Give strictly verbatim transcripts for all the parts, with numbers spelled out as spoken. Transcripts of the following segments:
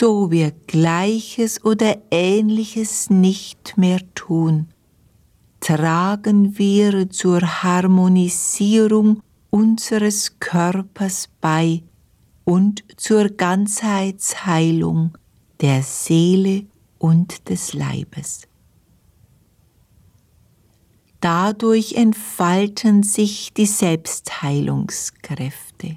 so wir Gleiches oder Ähnliches nicht mehr tun, tragen wir zur Harmonisierung unseres Körpers bei und zur Ganzheitsheilung der Seele und des Leibes. Dadurch entfalten sich die Selbstheilungskräfte.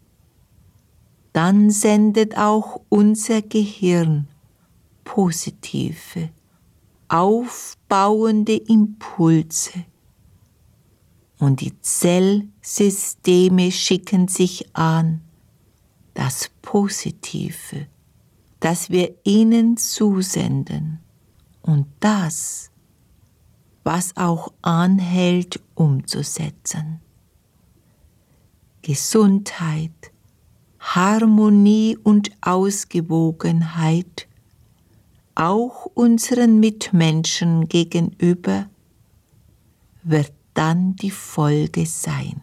Dann sendet auch unser Gehirn positive, aufbauende Impulse und die Zellsysteme schicken sich an, das Positive, das wir ihnen zusenden und das, was auch anhält, umzusetzen. Gesundheit, Harmonie und Ausgewogenheit, auch unseren Mitmenschen gegenüber, wird dann die Folge sein.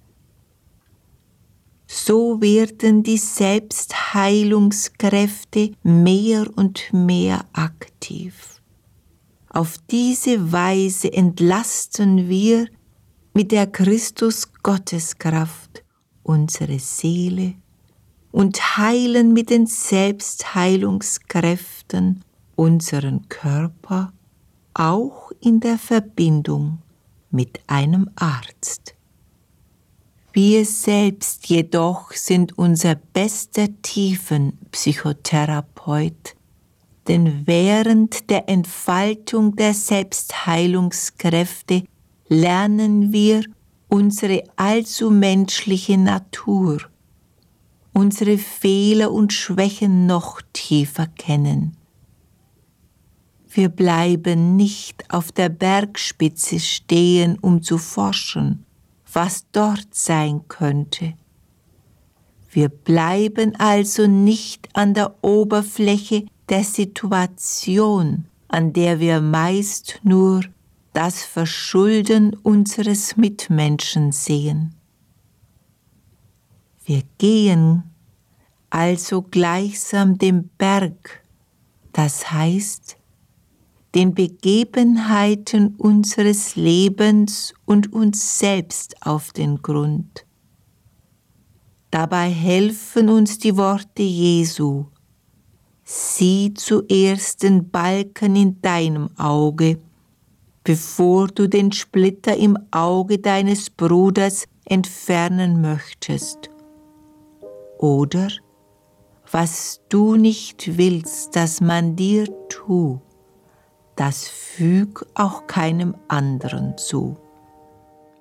So werden die Selbstheilungskräfte mehr und mehr aktiv. Auf diese Weise entlasten wir mit der Christus-Gotteskraft unsere Seele und heilen mit den Selbstheilungskräften unseren Körper, auch in der Verbindung mit einem Arzt. Wir selbst jedoch sind unser bester Tiefenpsychotherapeut, denn während der Entfaltung der Selbstheilungskräfte lernen wir unsere allzu menschliche Natur, unsere Fehler und Schwächen noch tiefer kennen. Wir bleiben nicht auf der Bergspitze stehen, um zu forschen, was dort sein könnte. Wir bleiben also nicht an der Oberfläche der Situation, an der wir meist nur das Verschulden unseres Mitmenschen sehen. Wir gehen also gleichsam dem Berg, das heißt, den Begebenheiten unseres Lebens und uns selbst auf den Grund. Dabei helfen uns die Worte Jesu: Sieh zuerst den Balken in deinem Auge, bevor du den Splitter im Auge deines Bruders entfernen möchtest. Oder, was du nicht willst, dass man dir tut, das füg auch keinem anderen zu.